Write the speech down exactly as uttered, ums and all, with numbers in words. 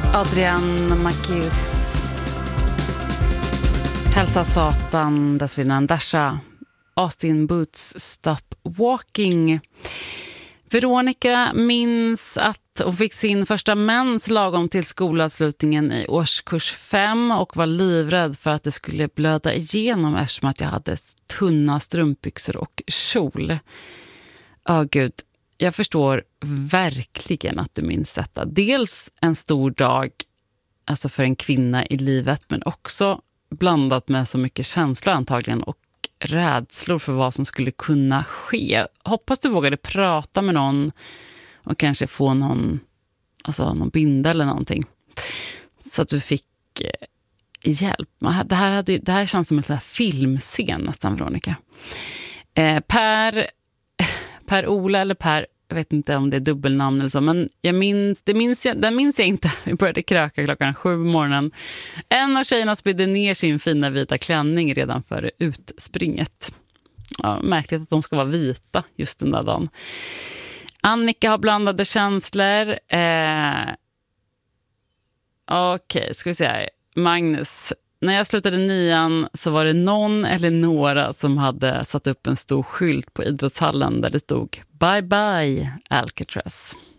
Adrian Macchius. Hälsa Satan, dessförinnan Dasha. Austin Boots, Stop Walking. Veronica minns att hon fick sin första mens lagom till skolavslutningen i årskurs fem och var livrädd för att det skulle blöda igenom eftersom att jag hade tunna strumpbyxor och kjol. Åh gud, jag förstår verkligen att du minns detta. Dels en stor dag, alltså för en kvinna i livet, men också blandat med så mycket känslor antagligen och rädslor för vad som skulle kunna ske. Hoppas du vågade prata med någon och kanske få någon, alltså någon binda eller någonting. Så att du fick eh, hjälp. Det här, hade, det här känns som en sån här filmscen nästan, Veronica. Eh, per, per Ola eller Per, jag vet inte om det är dubbelnamn eller så, men jag minns, det minns jag, den minns jag inte. Vi började kröka klockan sju på morgonen. En av tjejerna spydde ner sin fina vita klänning redan före utspringet. Ja, märkligt att de ska vara vita just den där dagen. Annika har blandade känslor. Eh, Okej, okay, ska vi se här. Magnus, när jag slutade nian så var det någon eller några som hade satt upp en stor skylt på idrottshallen där det stod Bye bye Alcatraz.